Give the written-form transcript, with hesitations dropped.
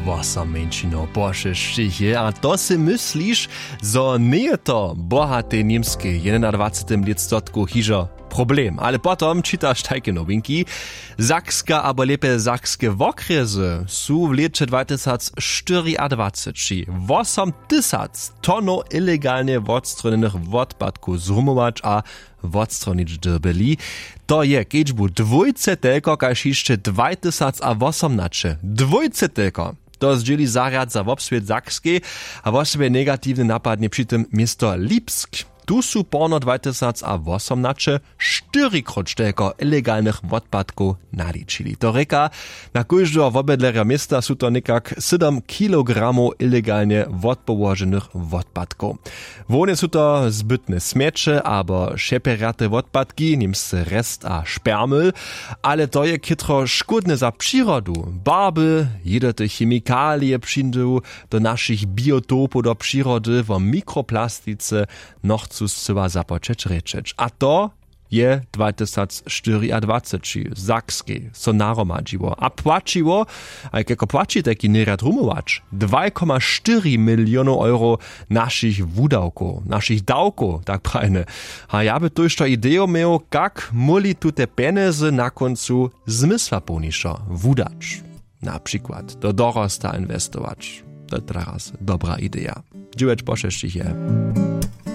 8 menšino pošešćih a to si mysliš, zo nije to bohate niemskie 21. lietstotku hižo problem. Ale potom čitaš tajke nowinki. Sakska, aber lepe sakskie wokrezy su w liecie 2024 8 tysac tono illegalnie wodstronnych wodpadków zrumować a wodstronić byli. To je kiečbu dwójce tylko, kaž jeszcze 2018. Dwójce tylko. To zdzieli zariad za wobswiet Sakskiej, a właściwie negatywny napadnie przy tym miasto Lipsk. Tu su porno 2018 4-krot tylko illegalnych wodpadków naliczyli. To reka, na każdego wobydlera miasta su to nekak 7 kilogramów illegalnie wodpołoženych wodpadków. Wone su to zbytne smiecze, abo šeperate wodpadki, niemscy rest a špermyl, ale to je kitro szkodne za przyrodu. Barby, jedete chemikalie přindu do naszych biotopów do przyrody w mikroplastice noch chcú seba započeć rečeć. A to je 2024 Sakskiej, so naromadžiło. A płaciło, a jako płaci taki nerad rumować, 2,4 milionów euro naszych wudawków, naszych dawków, tak prajne. A ja by tu jeszcze ideę miał, jak mogli tu te pieniądze na końcu zmysła pełniejszo wudać. Na przykład do dorosta inwestować. To teraz dobra idea. Dziękuję, poszeszcie je.